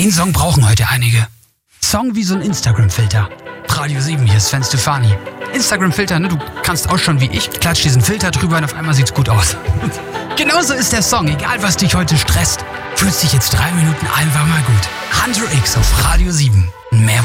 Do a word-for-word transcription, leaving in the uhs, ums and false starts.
Den Song brauchen heute einige. Song wie so ein Instagram-Filter. Radio sieben, hier ist Sven Stefani. Instagram-Filter, ne? Du kannst ausschauen wie ich, klatsch diesen Filter drüber und auf einmal sieht's gut aus. Genauso ist der Song, egal was dich heute stresst. Fühlst dich jetzt drei Minuten einfach mal gut. Hunter X auf Radio sieben. Mehr